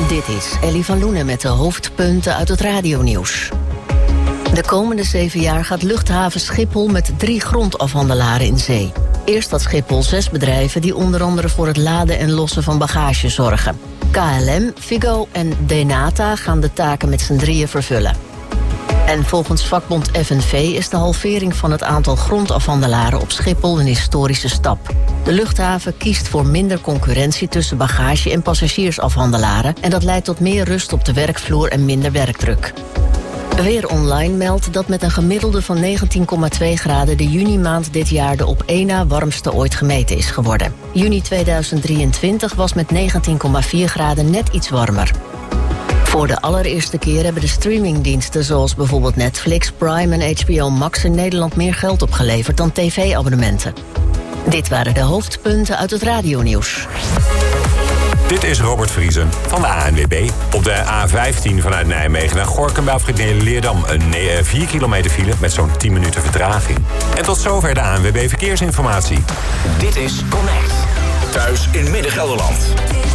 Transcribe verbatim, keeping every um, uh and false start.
Dit is Ellie van Loenen met de hoofdpunten uit het radionieuws. De komende zeven jaar gaat luchthaven Schiphol met drie grondafhandelaren in zee. Eerst had Schiphol zes bedrijven die onder andere voor het laden en lossen van bagage zorgen. K L M, Figo en Denata gaan de taken met z'n drieën vervullen. En volgens vakbond F N V is de halvering van het aantal grondafhandelaren op Schiphol een historische stap. De luchthaven kiest voor minder concurrentie tussen bagage- en passagiersafhandelaren en dat leidt tot meer rust op de werkvloer en minder werkdruk. Weer Online meldt dat met een gemiddelde van negentien komma twee graden de junimaand dit jaar de op één na warmste ooit gemeten is geworden. Juni tweeduizend drieëntwintig was met negentien komma vier graden net iets warmer. Voor de allereerste keer hebben de streamingdiensten zoals bijvoorbeeld Netflix, Prime en H B O Max in Nederland meer geld opgeleverd dan tv-abonnementen. Dit waren de hoofdpunten uit het radionieuws. Dit is Robert Vriesen van de A N W B. Op de A vijftien vanuit Nijmegen naar Gorinchem bij afrit Leerdam een vier kilometer file met zo'n tien minuten vertraging. En tot zover de A N W B Verkeersinformatie. Dit is Connect. Thuis in Midden-Gelderland.